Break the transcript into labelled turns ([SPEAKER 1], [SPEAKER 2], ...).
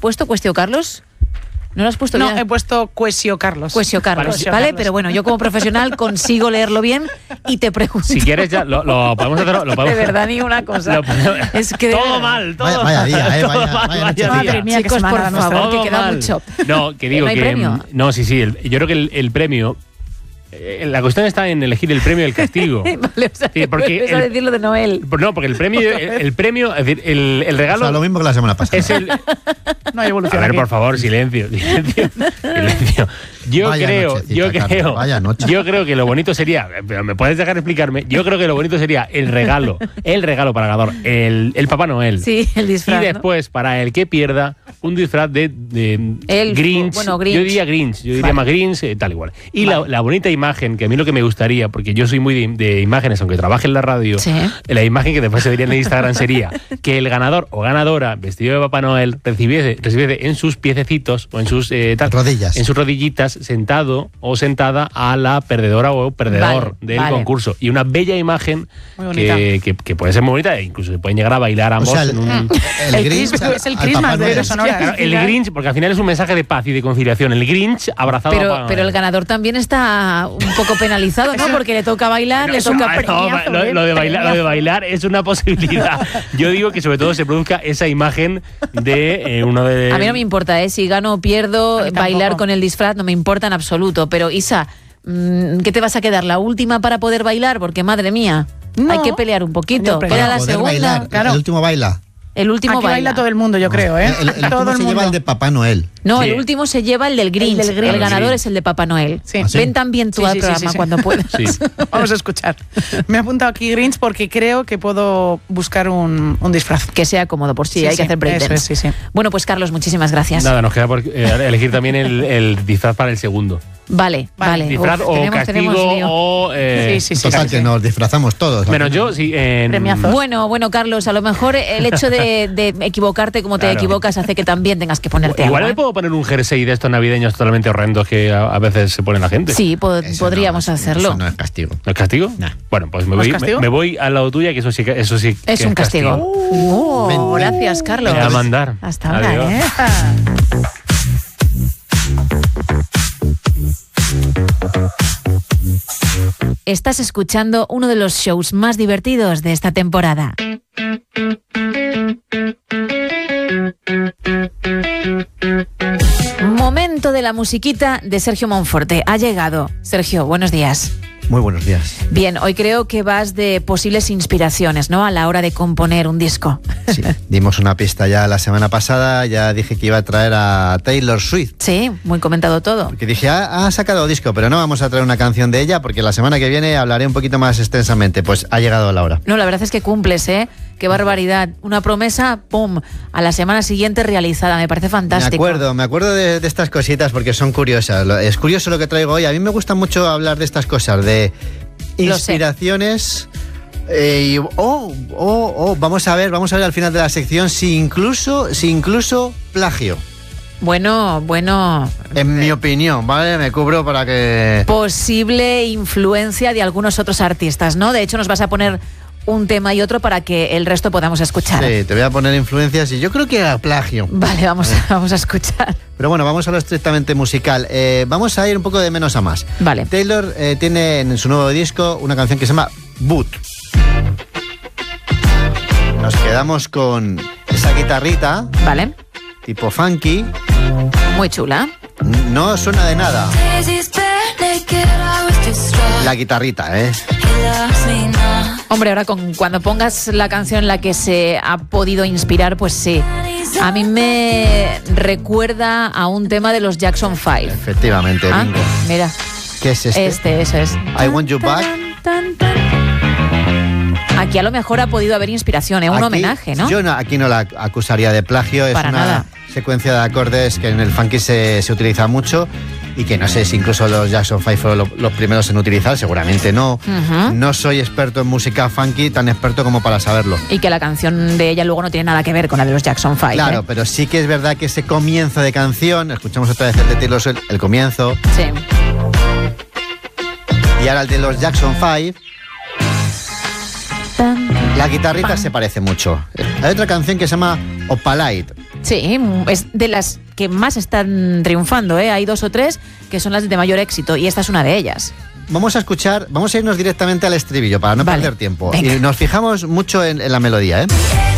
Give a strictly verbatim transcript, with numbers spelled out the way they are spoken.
[SPEAKER 1] puesto, Cuestio Carlos? ¿No lo has puesto
[SPEAKER 2] No,
[SPEAKER 1] bien?
[SPEAKER 2] he puesto Cuesio Carlos.
[SPEAKER 1] Cuestio Carlos,
[SPEAKER 2] Cuesio
[SPEAKER 1] ¿vale?
[SPEAKER 2] Carlos.
[SPEAKER 1] Pero bueno, yo como profesional consigo leerlo bien y te pregunto.
[SPEAKER 3] Si quieres ya, lo, lo podemos hacer. Lo podemos,
[SPEAKER 1] De verdad, ni una cosa.
[SPEAKER 3] Lo podemos-
[SPEAKER 1] Es que de
[SPEAKER 3] todo
[SPEAKER 1] verdad.
[SPEAKER 3] mal, todo
[SPEAKER 4] Vaya- vaya día, eh,
[SPEAKER 3] todo
[SPEAKER 4] vaya-
[SPEAKER 3] mal,
[SPEAKER 4] vaya
[SPEAKER 3] vaya
[SPEAKER 4] noche
[SPEAKER 3] día.
[SPEAKER 2] Madre mía, qué
[SPEAKER 1] Chicos, por
[SPEAKER 2] semana nos
[SPEAKER 1] favor,
[SPEAKER 2] está-
[SPEAKER 1] que
[SPEAKER 3] Todo
[SPEAKER 1] queda
[SPEAKER 3] mal.
[SPEAKER 1] mucho.
[SPEAKER 3] No, que digo
[SPEAKER 1] ¿No hay
[SPEAKER 3] que.
[SPEAKER 1] premio?
[SPEAKER 3] No, sí, sí. el- yo creo que el, el premio. eh, La cuestión está en elegir el premio y el castigo.
[SPEAKER 1] Vale, o sea,
[SPEAKER 3] Sí, porque
[SPEAKER 1] vuelves a
[SPEAKER 3] el-
[SPEAKER 1] decirlo de Noel.
[SPEAKER 3] No, porque el premio, el, el premio, es decir, el, el
[SPEAKER 4] O
[SPEAKER 3] regalo.
[SPEAKER 4] sea, lo mismo que la semana pasada.
[SPEAKER 3] Es el.
[SPEAKER 2] No hay
[SPEAKER 3] A
[SPEAKER 2] evolución
[SPEAKER 3] ver,
[SPEAKER 2] aquí.
[SPEAKER 3] por favor, silencio, silencio, silencio. Yo
[SPEAKER 4] Vaya
[SPEAKER 3] creo,
[SPEAKER 4] nochecita,
[SPEAKER 3] yo
[SPEAKER 4] Carlos,
[SPEAKER 3] creo,
[SPEAKER 4] vaya noche.
[SPEAKER 3] yo creo que lo bonito sería, pero me puedes dejar explicarme. Yo creo que lo bonito sería el regalo, el regalo para el ganador, el, el Papá Noel.
[SPEAKER 1] Sí, el disfraz,
[SPEAKER 3] Y
[SPEAKER 1] ¿no?
[SPEAKER 3] después, para el que pierda, un disfraz de, de
[SPEAKER 1] Elfo,
[SPEAKER 3] Grinch.
[SPEAKER 1] bueno, Grinch.
[SPEAKER 3] Yo diría Grinch, yo diría
[SPEAKER 1] Vale.
[SPEAKER 3] más Grinch, eh, tal igual. Y
[SPEAKER 1] Vale.
[SPEAKER 3] la, la bonita imagen, que a mí lo que me gustaría, porque yo soy muy de, de imágenes, aunque trabaje en la radio,
[SPEAKER 1] Sí.
[SPEAKER 3] la imagen que después se vería en Instagram sería que el ganador o ganadora vestido de Papá Noel recibiese, recibiese en sus piececitos o en sus eh, tal,
[SPEAKER 4] Rodillas.
[SPEAKER 3] en sus rodillitas, sentado o sentada a la perdedora o perdedor
[SPEAKER 1] Vale,
[SPEAKER 3] del
[SPEAKER 1] vale.
[SPEAKER 3] concurso. Y una bella imagen
[SPEAKER 2] Muy bonita.
[SPEAKER 3] que, que, que puede ser muy bonita e incluso se pueden llegar a bailar
[SPEAKER 4] O
[SPEAKER 3] ambos
[SPEAKER 4] sea, el,
[SPEAKER 3] en un...
[SPEAKER 4] el
[SPEAKER 2] El
[SPEAKER 4] Grinch
[SPEAKER 2] Christmas-
[SPEAKER 4] al-
[SPEAKER 2] es el
[SPEAKER 4] al
[SPEAKER 2] Christmas
[SPEAKER 4] Papá
[SPEAKER 2] de
[SPEAKER 4] Noel.
[SPEAKER 2] los Sonora.
[SPEAKER 3] Claro, el Grinch, porque al final es un mensaje de paz y de conciliación. El Grinch abrazado a
[SPEAKER 1] Pero,
[SPEAKER 3] Papá
[SPEAKER 1] pero el
[SPEAKER 3] Noel.
[SPEAKER 1] ganador también está un poco penalizado, ¿no? Porque le toca bailar, le
[SPEAKER 3] Es un-
[SPEAKER 1] toca
[SPEAKER 3] ah, no,
[SPEAKER 1] premiazo,
[SPEAKER 3] lo,
[SPEAKER 1] ¿eh?
[SPEAKER 3] lo de bailar, lo de bailar es una posibilidad. Yo digo que sobre todo se produzca esa imagen de eh, uno de...
[SPEAKER 1] A mí no me importa, ¿eh? Si gano o pierdo,
[SPEAKER 2] A mí
[SPEAKER 1] bailar
[SPEAKER 2] tampoco.
[SPEAKER 1] con el disfraz no me importa en absoluto. Pero Isa, mm, ¿qué te vas a quedar? ¿La última para poder bailar? Porque madre mía,
[SPEAKER 2] No.
[SPEAKER 1] hay que pelear un poquito.
[SPEAKER 2] Coño,
[SPEAKER 1] Queda la
[SPEAKER 4] Poder
[SPEAKER 1] segunda.
[SPEAKER 4] bailar.
[SPEAKER 2] Claro.
[SPEAKER 4] El último baila.
[SPEAKER 1] El último
[SPEAKER 2] Aquí
[SPEAKER 1] baila.
[SPEAKER 2] baila todo el mundo, yo creo, ¿eh?
[SPEAKER 4] El, el último
[SPEAKER 2] todo el
[SPEAKER 4] se
[SPEAKER 2] mundo.
[SPEAKER 4] lleva el de Papá Noel.
[SPEAKER 1] No,
[SPEAKER 3] Sí.
[SPEAKER 1] el último se lleva el del Grinch.
[SPEAKER 2] El
[SPEAKER 1] El,
[SPEAKER 2] del Grinch.
[SPEAKER 1] ganador
[SPEAKER 3] Sí.
[SPEAKER 1] es el de Papá Noel.
[SPEAKER 2] Sí.
[SPEAKER 4] ¿Ah, sí?
[SPEAKER 1] Ven también tú
[SPEAKER 2] Sí,
[SPEAKER 1] al
[SPEAKER 2] sí, sí,
[SPEAKER 1] programa
[SPEAKER 2] sí, sí.
[SPEAKER 1] cuando puedas.
[SPEAKER 3] Sí.
[SPEAKER 2] Vamos a escuchar. Me he apuntado aquí Grinch porque creo que puedo buscar un, un disfraz.
[SPEAKER 1] Que sea cómodo por si
[SPEAKER 2] Sí,
[SPEAKER 1] hay
[SPEAKER 2] sí,
[SPEAKER 1] que hacer breakdance.
[SPEAKER 2] eso es, sí, sí.
[SPEAKER 1] Bueno, pues Carlos, muchísimas gracias.
[SPEAKER 3] Nada, nos queda por eh, elegir también el, el disfraz para el segundo.
[SPEAKER 1] Vale,
[SPEAKER 2] Vale.
[SPEAKER 1] vale.
[SPEAKER 3] Disfraz
[SPEAKER 1] Uf,
[SPEAKER 3] o
[SPEAKER 1] tenemos-
[SPEAKER 3] castigo
[SPEAKER 1] tenemos lío.
[SPEAKER 3] o... eh,
[SPEAKER 2] Sí, sí, sí.
[SPEAKER 4] Total,
[SPEAKER 2] sí,
[SPEAKER 4] que
[SPEAKER 2] sí.
[SPEAKER 4] nos disfrazamos todos.
[SPEAKER 3] Menos yo, sí. En,
[SPEAKER 2] Premiazo.
[SPEAKER 1] Bueno, bueno, Carlos, a lo mejor el hecho de, de equivocarte como te
[SPEAKER 3] Claro.
[SPEAKER 1] equivocas hace que también tengas que ponerte
[SPEAKER 3] Igual
[SPEAKER 1] algo,
[SPEAKER 3] me
[SPEAKER 1] ¿eh?
[SPEAKER 3] puedo poner un jersey de estos navideños totalmente horrendos que a, a veces se pone la gente.
[SPEAKER 1] Sí, po-
[SPEAKER 4] Eso
[SPEAKER 1] podríamos
[SPEAKER 4] no,
[SPEAKER 1] hacerlo.
[SPEAKER 4] Eso no es castigo.
[SPEAKER 3] ¿No es castigo?
[SPEAKER 4] Nah.
[SPEAKER 3] Bueno, pues me
[SPEAKER 2] ¿No es
[SPEAKER 3] voy,
[SPEAKER 2] castigo?
[SPEAKER 3] me, me voy al lado tuya, que eso sí que eso sí que
[SPEAKER 1] Es un castigo. Oh,
[SPEAKER 4] Ven, ven.
[SPEAKER 1] gracias, Carlos.
[SPEAKER 3] Me voy a mandar.
[SPEAKER 1] Hasta ahora,
[SPEAKER 3] Adiós.
[SPEAKER 1] ¿eh? Estás escuchando uno de los shows más divertidos de esta temporada. Momento de la musiquita de Sergio Monforte. Ha llegado. Sergio, buenos días.
[SPEAKER 4] Muy buenos días.
[SPEAKER 1] Bien, hoy creo que vas de posibles inspiraciones, ¿no? A la hora de componer un disco.
[SPEAKER 4] Sí, dimos una pista ya la semana pasada, ya dije que iba a traer a Taylor Swift.
[SPEAKER 1] Sí, muy comentado todo.
[SPEAKER 4] Porque dije, ah, ha sacado disco, pero no vamos a traer una canción de ella porque la semana que viene hablaré un poquito más extensamente. Pues ha llegado la hora.
[SPEAKER 1] No, la verdad es que cumples, ¿eh? Qué barbaridad. Una promesa, ¡pum! A la semana siguiente realizada. Me parece fantástico.
[SPEAKER 4] Me acuerdo, me acuerdo de, de estas cositas porque son curiosas. Lo- Es curioso lo que traigo hoy. A mí me gusta mucho hablar de estas cosas, de
[SPEAKER 1] Lo sé.
[SPEAKER 4] inspiraciones. eh, y, oh, oh, oh, vamos a ver, vamos a ver al final de la sección si incluso, si incluso plagio.
[SPEAKER 1] Bueno, bueno.
[SPEAKER 4] En mi opinión, ¿vale? Me cubro para que...
[SPEAKER 1] Posible influencia de algunos otros artistas, ¿no? De hecho, nos vas a poner un tema y otro para que el resto podamos escuchar.
[SPEAKER 4] Sí, te voy a poner influencias y yo creo que era plagio.
[SPEAKER 1] Vale, vamos a, vamos a escuchar.
[SPEAKER 4] Pero bueno, vamos a lo estrictamente musical. Eh, vamos a ir un poco de menos a más.
[SPEAKER 1] Vale.
[SPEAKER 4] Taylor eh, tiene en su nuevo disco una canción que se llama Boot. Nos quedamos con esa guitarrita
[SPEAKER 1] Vale.
[SPEAKER 4] tipo funky.
[SPEAKER 1] Muy chula.
[SPEAKER 4] No suena de nada. La guitarrita, ¿eh?
[SPEAKER 1] Hombre, ahora con, cuando pongas la canción en la que se ha podido inspirar, pues sí. A mí me recuerda a un tema de los Jackson Five.
[SPEAKER 4] Efectivamente,
[SPEAKER 1] Ah,
[SPEAKER 4] bingo.
[SPEAKER 1] mira,
[SPEAKER 4] ¿Qué es este?
[SPEAKER 1] este, eso es.
[SPEAKER 4] I Want You Back.
[SPEAKER 1] Tan, tan. Aquí a lo mejor ha podido haber inspiración, ¿eh? Un
[SPEAKER 4] Aquí,
[SPEAKER 1] homenaje, ¿no?
[SPEAKER 4] Yo no, aquí no la acusaría de plagio. Es
[SPEAKER 1] Para
[SPEAKER 4] una
[SPEAKER 1] nada.
[SPEAKER 4] secuencia de acordes que en el funky se, se utiliza mucho y que no sé si incluso los Jackson Five fueron lo- los primeros en utilizar, seguramente no.
[SPEAKER 1] Ujú.
[SPEAKER 4] No soy experto en música funky, tan experto como para saberlo.
[SPEAKER 1] Y que la canción de ella luego no tiene nada que ver con la de los Jackson Five.
[SPEAKER 4] Claro,
[SPEAKER 1] ¿eh?
[SPEAKER 4] pero sí que es verdad que ese comienzo de canción, escuchamos otra vez el de Taylor Swift, el comienzo,
[SPEAKER 1] Sí.
[SPEAKER 4] y ahora el de los Jackson Five,
[SPEAKER 1] Tan.
[SPEAKER 4] la guitarrita
[SPEAKER 1] Pam.
[SPEAKER 4] se parece mucho. Hay otra canción que se llama Opalite.
[SPEAKER 1] Sí, es de las que más están triunfando, ¿eh? Hay dos o tres que son las de mayor éxito y esta es una de ellas.
[SPEAKER 4] Vamos a escuchar, vamos a irnos directamente al estribillo para no
[SPEAKER 1] Vale.
[SPEAKER 4] perder tiempo.
[SPEAKER 1] Venga.
[SPEAKER 4] Y nos fijamos mucho en, en la melodía, ¿eh?